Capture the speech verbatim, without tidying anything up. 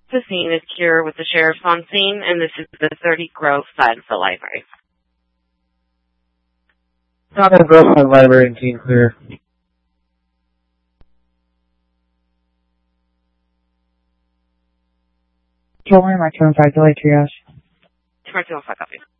The scene is Cure with the sheriff's on scene, and this is the thirty Grove side of the library. Top of Grove side library and team clear. Control room, I two one five delay triage. two one five, copy.